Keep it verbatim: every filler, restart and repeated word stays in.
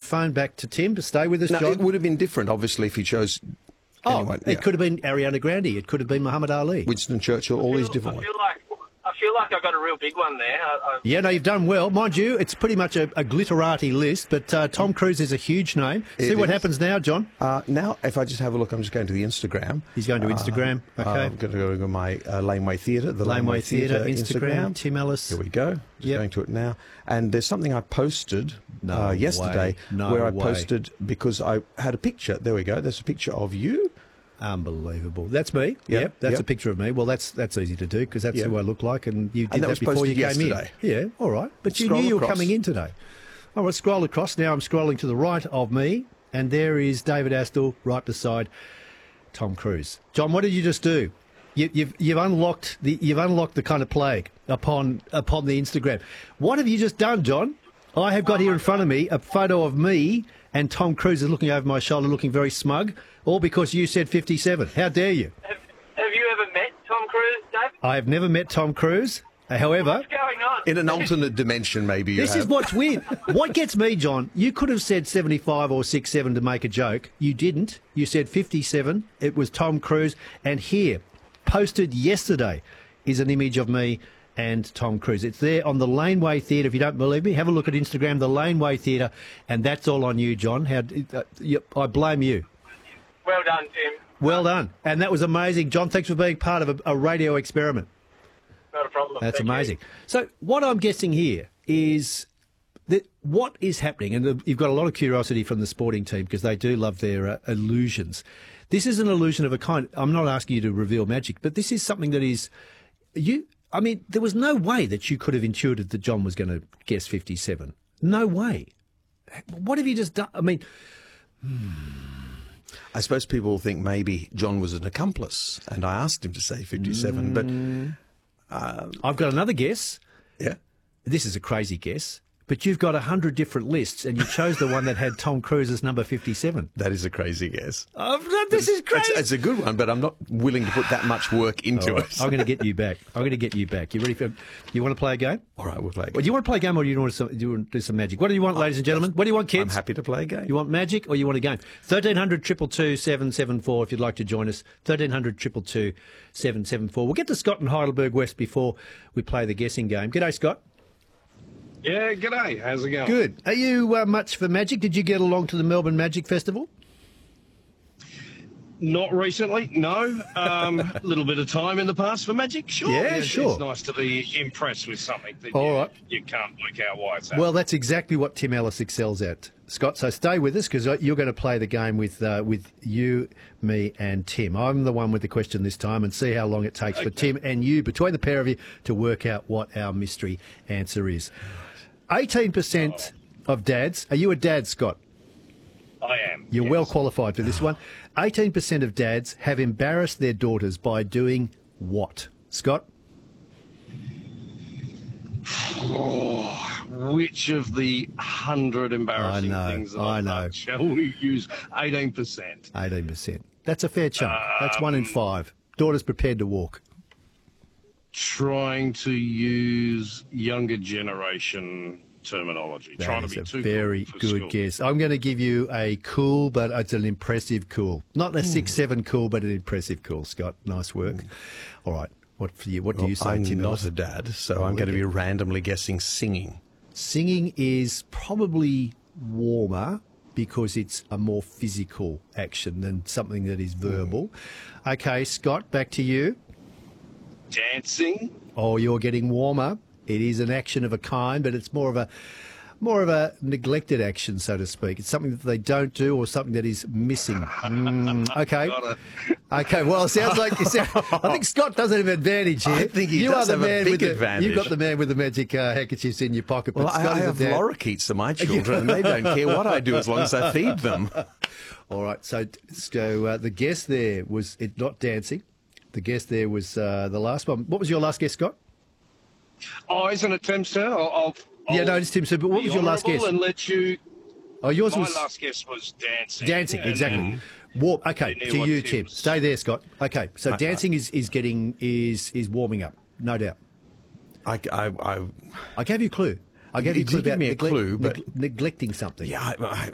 phone back to Tim to stay with us, No, John? it would have been different, obviously, if he chose oh, anyone. it Yeah. could have been Ariana Grande. It could have been Muhammad Ali. Winston Churchill, all I these feel- different I ones. feel like I feel like I got a real big one there. I, I, Yeah, no, you've done well. Mind you, it's pretty much a, a glitterati list, but uh, Tom Cruise is a huge name. See It what is. happens now, John? Uh, now, if I just have a look, I'm just going to the Instagram. He's going to Instagram. Uh, Okay. uh, I'm going to go to my uh, Laneway Theatre, the Laneway Laneway, Theatre, Theatre Instagram, Tim Ellis. Here we go. Just Yep. going to it now. And there's something I posted No uh, yesterday way. No where I way. posted because I had a picture. There we go. There's a picture of you. Unbelievable. That's me. Yep, Yep, that's yep. a picture of me. Well, that's that's easy to do because that's Yep. who I look like, and you did And that that, was before you posted came yesterday. in. Yeah, all right. But you Scroll knew you were across. coming in today. All right, scroll across. Now I'm scrolling to the right of me, and there is David Astle right beside Tom Cruise. John, what did you just do? You, you've you've unlocked the you've unlocked the kind of plague upon upon the Instagram. What have you just done, John? I have got here in front of me a photo of me and Tom Cruise is looking over my shoulder, looking very smug, all because you said fifty-seven. How dare you? have, have you ever met Tom Cruise, Dave? I have never met Tom Cruise. However, What's going on? In an alternate dimension, maybe you this have. is what's weird. What gets me, John, you could have said seventy-five or six seven to make a joke. You didn't. You said fifty-seven. It was Tom Cruise. And here, posted yesterday, is an image of me and Tom Cruise. It's there on the Laneway Theatre. If you don't believe me, have a look at Instagram, the Laneway Theatre, and that's all on you, John. How, uh, you, I blame you. Well done, Tim. Well done. And that was amazing. John, thanks for being part of a, a radio experiment. Not a problem. That's Thank you. amazing. So what I'm guessing here is that what is happening, and the- you've got a lot of curiosity from the sporting team because they do love their uh, illusions. This is an illusion of a kind. I'm not asking you to reveal magic, but this is something that is you. I mean, there was no way that you could have intuited that John was going to guess fifty-seven. No way. What have you just done? I mean, I suppose people think maybe John was an accomplice, and I asked him to say fifty-seven, Mm. but I've got another guess. yeah. This is a crazy guess, but you've got a hundred different lists, and you chose the one that had Tom Cruise as number fifty-seven. That is a crazy guess. Oh, this is crazy. It's, it's a good one, but I'm not willing to put that much work into All right, it. I'm going to get you back. I'm going to get you back. You ready for? You want to play a game? All right, we'll play a Well, do you want to play a game, or do you want to, do you want to do some magic? What do you want, ladies and gentlemen? What do you want, I'm kids? happy to play a game. You want magic, or you want a game? Thirteen hundred triple two seven seven four. If you'd like to join us, thirteen hundred triple two seven seven four. We'll get to Scott in Heidelberg West before we play the guessing game. G'day, Scott. Yeah, g'day. How's it going? Good. Are you uh, much for magic? Did you get along to the Melbourne Magic Festival? Not recently, no. Um, a little bit of time in the past for magic, sure. Yeah, It's- sure. It's nice to be impressed with something that All you, right. you can't work out why it's happening. Well, that's exactly what Tim Ellis excels at, Scott. So stay with us because you're going to play the game with uh, with you, me, and Tim. I'm the one with the question this time, and see how long it takes for Tim and you, between the pair of you, to work out what our mystery answer is. eighteen percent of dads. Are you a dad, Scott? I am. You're yes. well qualified for this one. eighteen percent of dads have embarrassed their daughters by doing what? Scott? Oh, which of the hundred embarrassing I know, things that I I've know. done shall we use eighteen percent? eighteen percent. That's a fair chunk. That's one in five. Daughters prepared to walk. Trying to use younger generation terminology. Trying That to be is too a very cool for good school. guess. I'm going to give you a cool, but it's an impressive cool. Not a six seven cool, but an impressive cool. Scott, nice work. All right, what for you? What do you say, I'm Tim? not Ellis? a dad, so I'm going to be randomly guessing singing. Singing is probably warmer because it's a more physical action than something that is verbal. Okay, Scott, back to you. Dancing. Oh, you're getting warmer. It is an action of a kind, but it's more of a more of a neglected action, so to speak. It's something that they don't do or something that is missing. Mm, okay. Got it. Okay, well, it sounds like... It sounds, I think Scott does have an advantage here. I think he you does are the have a man big with the, advantage. You've got the man with the magic uh, handkerchiefs in your pocket, but Well, I, Scott I is a have dad. lorikeets, are my children, and they don't care what I do as long as I feed them. All right, so, so uh, the guess there was it not dancing. The guess there was uh, the last one. What was your last guess, Scott? Oh, isn't it Tim, sir? I'll, I'll, Yeah, I'll no, it's Tim. So, but what be was your last honourable guess? And let you. Oh, yours My was last guess was dancing. dancing, Yeah, and exactly. then- Warm. Okay, Didn't hear to what you, Tim Tim. was- Stay there, Scott. Okay, so dancing is, is getting is is warming up, no doubt. I, I, I, I gave you a clue. I gave you, You a clue did give about me a neglect- clue, but- neg- neglecting something. yeah, I, I,